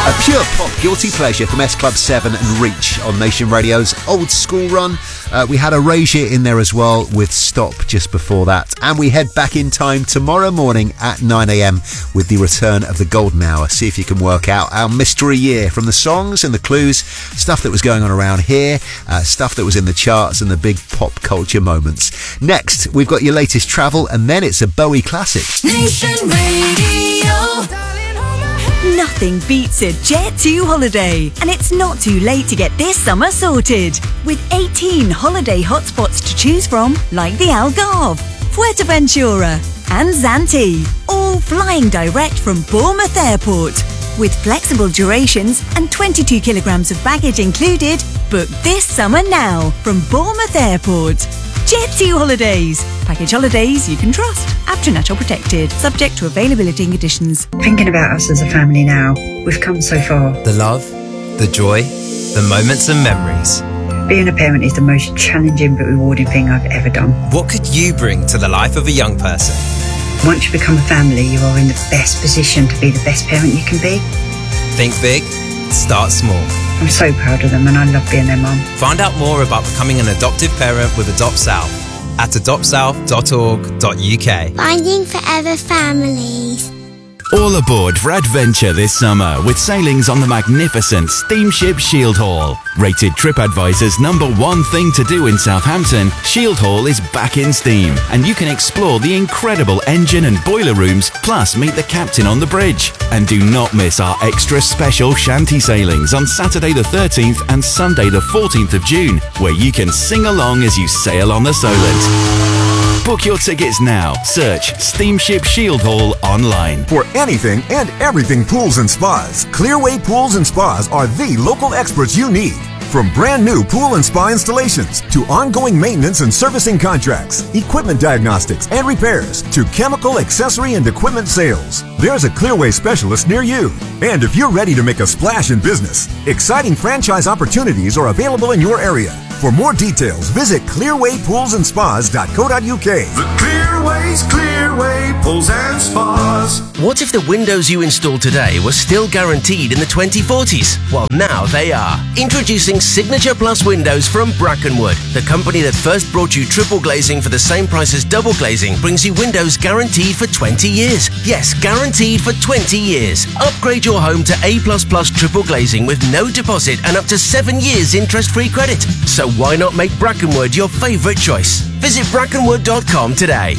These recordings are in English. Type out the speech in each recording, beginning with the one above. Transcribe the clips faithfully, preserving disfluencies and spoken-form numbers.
A pure pop guilty pleasure from S Club seven and Reach on Nation Radio's Old School Run. Uh, we had Erasure in there as well with Stop just before that. And we head back in time tomorrow morning at nine a.m. with the return of the Golden Hour. See if you can work out our mystery year from the songs and the clues, stuff that was going on around here, uh, stuff that was in the charts and the big pop culture moments. Next, we've got your latest travel and then it's a Bowie classic. Nation Radio. Nothing beats a Jet two holiday, and it's not too late to get this summer sorted. With eighteen holiday hotspots to choose from, like the Algarve, Fuerteventura and Zante, all flying direct from Bournemouth Airport. With flexible durations and twenty-two kilograms of baggage included, book this summer now from Bournemouth Airport. Jet two Holidays. Package holidays you can trust. AfterNatural protected. Subject to availability and conditions. Thinking about us as a family now, we've come so far. The love, the joy, the moments and memories. Being a parent is the most challenging but rewarding thing I've ever done. What could you bring to the life of a young person? Once you become a family, you are in the best position to be the best parent you can be. Think big, start small. I'm so proud of them and I love being their mum. Find out more about becoming an adoptive parent with Adopt South at adopt south dot org dot u k. Finding Forever Families. All aboard for adventure this summer with sailings on the magnificent steamship Shield Hall. Rated TripAdvisor's number one thing to do in Southampton, Shield Hall is back in steam and you can explore the incredible engine and boiler rooms, plus meet the captain on the bridge. And do not miss our extra special shanty sailings on Saturday the thirteenth and Sunday the fourteenth of June, where you can sing along as you sail on the Solent. Book your tickets now. Search Steamship Shield Hall online. For anything and everything pools and spas, Clearway Pools and Spas are the local experts you need. From brand new pool and spa installations to ongoing maintenance and servicing contracts, equipment diagnostics and repairs to chemical, accessory and equipment sales, there's a Clearway specialist near you. And if you're ready to make a splash in business, exciting franchise opportunities are available in your area. For more details, visit clearway pools and spas dot co dot u k. The Clearway's Clearway Pools and Spas. What if the windows you install today were still guaranteed in the twenty forties? Well, now they are. Introducing Signature Plus Windows from Brackenwood. The company that first brought you triple glazing for the same price as double glazing brings you windows guaranteed for twenty years. Yes, guaranteed for twenty years. Upgrade your home to A plus plus triple glazing with no deposit and up to seven years interest-free credit. So why not make Brackenwood your favourite choice? Visit brackenwood dot com today.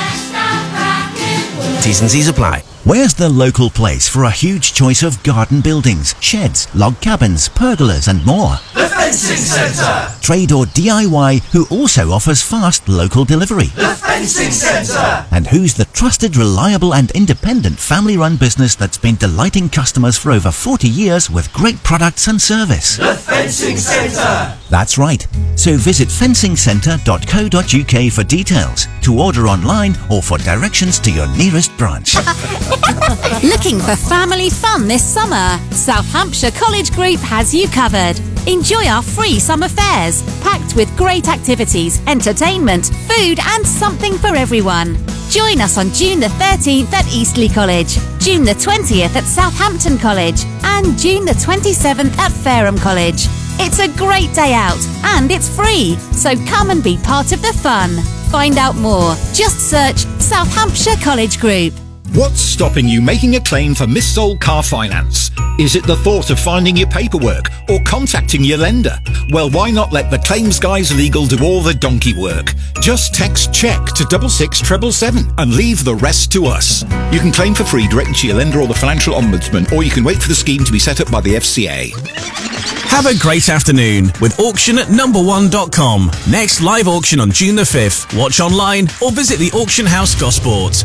T's and C's apply. Where's the local place for a huge choice of garden buildings, sheds, log cabins, pergolas and more? The Fencing Centre. Trade or D I Y who also offers fast local delivery. The Fencing Centre. And who's the trusted, reliable and independent family-run business that's been delighting customers for over forty years with great products and service? The Fencing Centre. That's right. So visit fencing centre dot co dot u k for details, to order online or for directions to your nearest branch. Looking for family fun this summer? South Hampshire College Group has you covered. Enjoy our free summer fairs, packed with great activities, entertainment, food and something for everyone. Join us on June the thirteenth at Eastleigh College, June the twentieth at Southampton College and June the twenty-seventh at Fareham College. It's a great day out and it's free, so come and be part of the fun. Find out more. Just search South Hampshire College Group. What's stopping you making a claim for missold car finance? Is it the thought of finding your paperwork or contacting your lender? Well, why not let the Claims Guys Legal do all the donkey work? Just text CHECK to double six seven seven and leave the rest to us. You can claim for free directly to your lender or the Financial Ombudsman, or you can wait for the scheme to be set up by the F C A. Have a great afternoon with auction at number one dot com. Next live auction on June the fifth. Watch online or visit the auction house Gosport.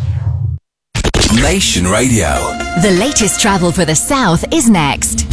Nation Radio. The latest travel for the South is next.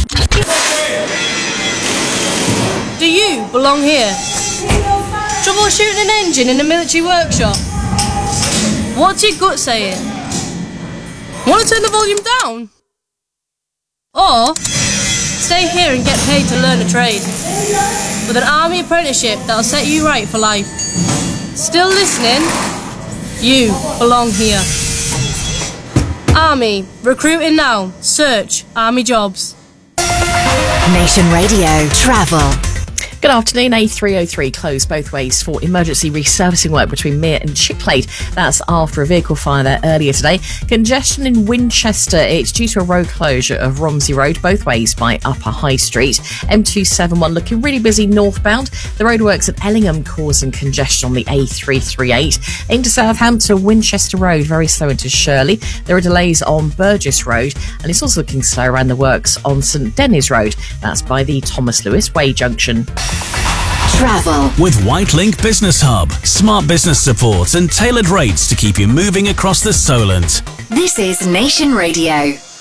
Do you belong here? Troubleshooting an engine in a military workshop? What's your gut saying? Want to turn the volume down? Or stay here and get paid to learn a trade with an army apprenticeship that'll set you right for life. Still listening? You belong here. Army, recruiting now. Search Army jobs. Nation Radio Travel. Good afternoon. A three oh three closed both ways for emergency resurfacing work between Mere and Chicklade. That's after a vehicle fire there earlier today. Congestion in Winchester. It's due to a road closure of Romsey Road both ways by Upper High Street. M two seventy-one looking really busy northbound. The roadworks at Ellingham causing congestion on the A three thirty-eight. Into Southampton, Winchester Road very slow into Shirley. There are delays on Burgess Road, and it's also looking slow around the works on St Dennis Road. That's by the Thomas Lewis Way junction. Travel with Whitelink Business Hub, smart business support and tailored rates to keep you moving across the Solent. This is Nation Radio.